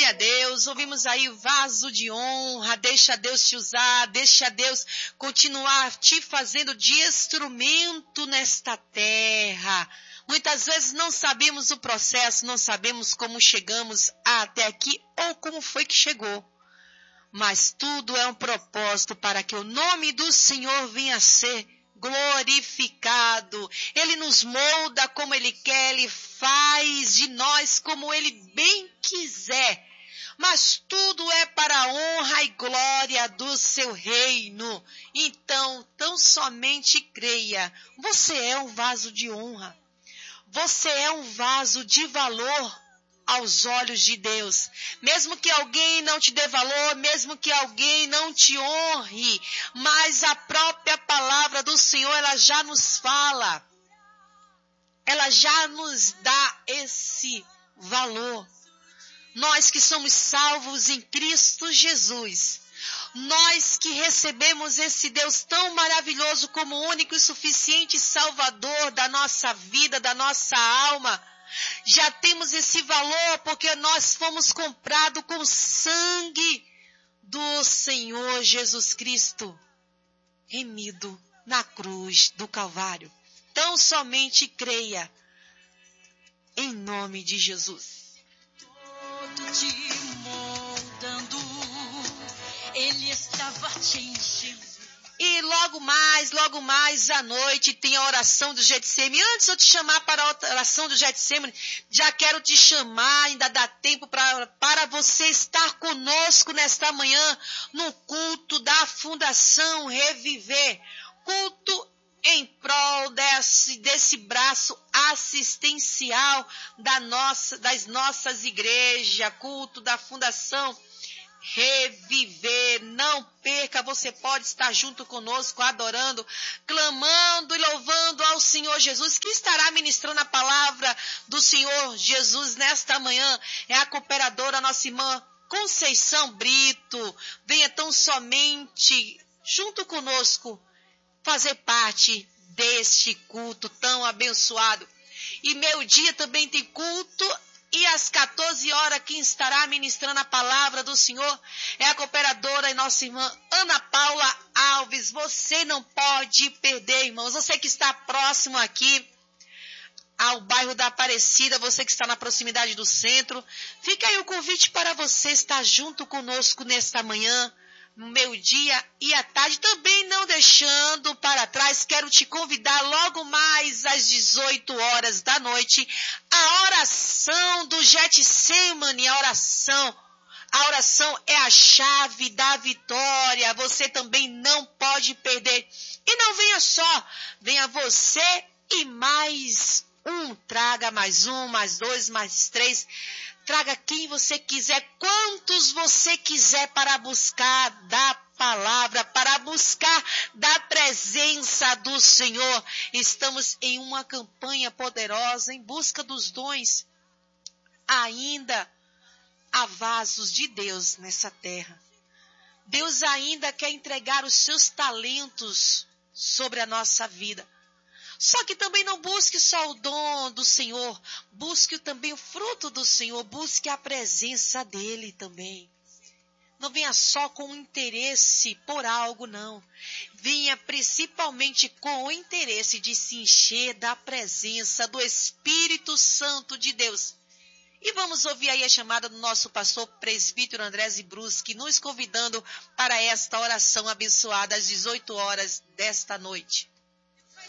a Deus. Ouvimos aí vaso de honra. Deixa Deus te usar. Deixa Deus continuar te fazendo de instrumento nesta terra. Muitas vezes não sabemos o processo, não sabemos como chegamos até aqui ou como foi que chegou. Mas tudo é um propósito para que o nome do Senhor venha a ser glorificado. Ele nos molda como Ele quer, Ele faz de nós como Ele bem quiser. Mas tudo é para a honra e glória do seu reino. Então, tão somente creia. Você é um vaso de honra. Você é um vaso de valor aos olhos de Deus. Mesmo que alguém não te dê valor, mesmo que alguém não te honre, mas a própria palavra do Senhor, ela já nos fala. Ela já nos dá esse valor. Nós que somos salvos em Cristo Jesus, nós que recebemos esse Deus tão maravilhoso como o único e suficiente Salvador da nossa vida, da nossa alma, já temos esse valor porque nós fomos comprados com o sangue do Senhor Jesus Cristo, remido na cruz do Calvário. Tão somente creia em nome de Jesus. Todo te moldando, Ele estava te enchendo. E logo mais à noite tem a oração do Getsemane. Antes de eu te chamar para a oração do Getsemane, já quero te chamar, ainda dá tempo para você estar conosco nesta manhã no culto da Fundação Reviver. Culto em prol desse braço assistencial das nossas igrejas, culto da Fundação Reviver. Não perca, você pode estar junto conosco, adorando, clamando e louvando ao Senhor Jesus, que estará ministrando a palavra do Senhor Jesus nesta manhã. É a cooperadora, nossa irmã Conceição Brito. Venha tão somente junto conosco fazer parte deste culto tão abençoado. E meio-dia também tem culto. E às 14 horas, quem estará ministrando a palavra do Senhor é a cooperadora e nossa irmã Ana Paula Alves. Você não pode perder, irmãos. Você que está próximo aqui ao bairro da Aparecida, você que está na proximidade do centro, fica aí o convite para você estar junto conosco nesta manhã, no meio-dia e à tarde. Também não deixando para trás, quero te convidar logo mais às 18 horas da noite, a oração do Getsemane. A oração é a chave da vitória. Você também não pode perder. E não venha só, venha você e mais um. Traga mais um, mais dois, mais três. Traga quem você quiser, quantos você quiser, para buscar da palavra, para buscar da presença do Senhor. Estamos em uma campanha poderosa em busca dos dons. Ainda há vasos de Deus nessa terra. Deus ainda quer entregar os seus talentos sobre a nossa vida. Só que também não busque só o dom do Senhor, busque também o fruto do Senhor, busque a presença dEle também. Não venha só com o interesse por algo, não. Venha principalmente com o interesse de se encher da presença do Espírito Santo de Deus. E vamos ouvir aí a chamada do nosso pastor presbítero André Zibruski, nos convidando para esta oração abençoada às 18 horas desta noite.